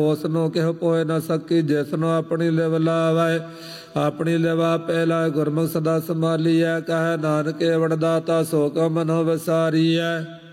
ਉਸਨੂੰ ਕਿਹ ਪੋਇ ਨ ਸਕੀ, ਜਿਸਨੂੰ ਆਪਣੀ ਲਿਵ ਲਾਵੈ ਆਪਣੀ ਲਿਵਾ ਪਹਿਲਾ। ਗੁਰਮੁਖ ਸਦਾ ਸੰਭਾਲੀਐ, ਕਹੈ ਨਾਨਕ ਏਵੜ ਦਾਤਾ ਸੋ ਕਉ ਮਨੋ ਵਿਸਾਰੀਐ।